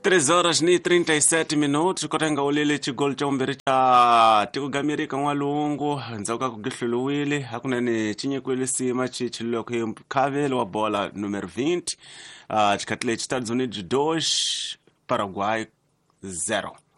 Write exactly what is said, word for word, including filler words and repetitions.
três horas ni trinta e sete minutos kotenga ulile chigol cha umbiri cha tiko gamirika nwalungu ndzauka kugihluluwile hakunene chinyekwele sima chichililo khavelo wa bola numero vinte uh, chikhatlele Estados Unidos dois Paraguai zero.